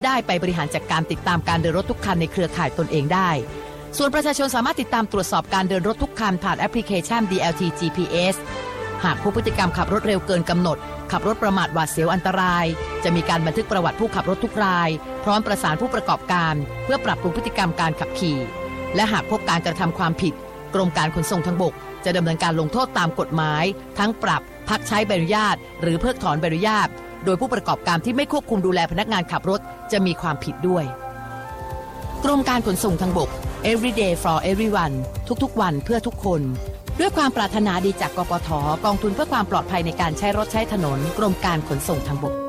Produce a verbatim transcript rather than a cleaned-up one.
ได้ไปบริหารจัดการติดตามการเดินรถทุกคันในเครือข่ายตนเองได้ส่วนประชาชนสามารถติดตามตรวจสอบการเดินรถทุกคันผ่านแอปพลิเคชัน ดี แอล ที จี พี เอส หากพบพฤติกรรมขับรถเร็วเกินกำหนดขับรถประมาทหวาดเสียวอันตรายจะมีการบันทึกประวัติผู้ขับรถทุกรายพร้อมประสานผู้ประกอบการเพื่อปรับปรุงพฤติกรรมการขับขี่และหากพบการกระทำความผิดกรมการขนส่งทางบกจะดำเนินการลงโทษตามกฎหมายทั้งปรับพักใช้ใบอนุญาตหรือเพิกถอนใบอนุญาตโดยผู้ประกอบการที่ไม่ควบคุมดูแลพนักงานขับรถจะมีความผิดด้วยกรมการขนส่งทางบก Everyday for everyone ทุกๆวันเพื่อทุกคนด้วยความปรารถนาดีจากกปท.กองทุนเพื่อความปลอดภัยในการใช้รถใช้ถนนกรมการขนส่งทางบก